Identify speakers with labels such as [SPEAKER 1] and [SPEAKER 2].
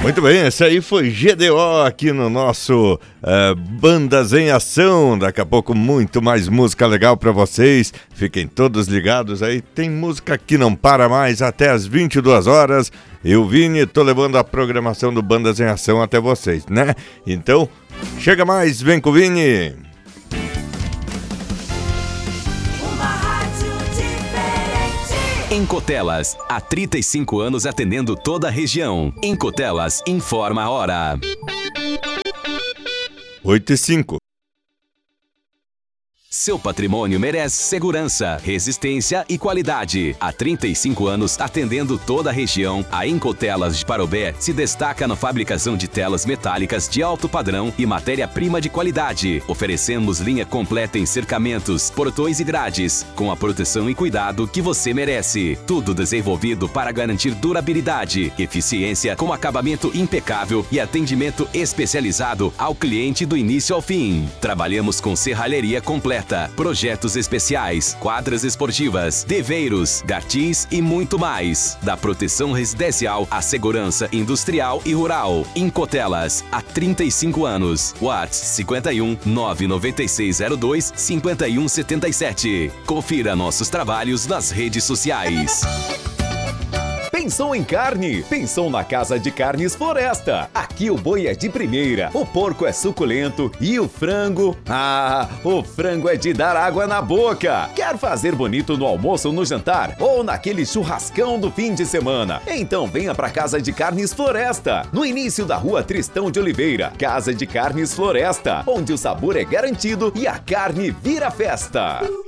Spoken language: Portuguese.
[SPEAKER 1] Muito bem, esse aí foi GDO aqui no nosso Bandas em Ação. Daqui a pouco muito mais música legal pra vocês. Fiquem todos ligados aí. Tem música que não para mais até as 22 horas. Eu, Vini, tô levando a programação do Bandas em Ação até vocês, né? Então, chega mais, vem com o Vini.
[SPEAKER 2] Incotelas, há 35 anos atendendo toda a região. Incotelas informa a hora.
[SPEAKER 1] 8h05.
[SPEAKER 2] Seu patrimônio merece segurança, resistência e qualidade. Há 35 anos atendendo toda a região, a Incotelas de Parobé se destaca na fabricação de telas metálicas de alto padrão e matéria-prima de qualidade. Oferecemos linha completa em cercamentos, portões e grades, com a proteção e cuidado que você merece. Tudo desenvolvido para garantir durabilidade, eficiência com acabamento impecável e atendimento especializado ao cliente do início ao fim. Trabalhamos com serralheria completa, projetos especiais, quadras esportivas, deveiros, gartis e muito mais. Da proteção residencial à segurança industrial e rural. Incotelas, há 35 anos. WhatsApp 51 99602 5177. Confira nossos trabalhos nas redes sociais.
[SPEAKER 3] Pensou em carne? Pensou na Casa de Carnes Floresta. Aqui o boi é de primeira, o porco é suculento e o frango... o frango é de dar água na boca. Quer fazer bonito no almoço ou no jantar? Ou naquele churrascão do fim de semana? Então venha pra Casa de Carnes Floresta, no início da Rua Tristão de Oliveira. Casa de Carnes Floresta, onde o sabor é garantido e a carne vira festa.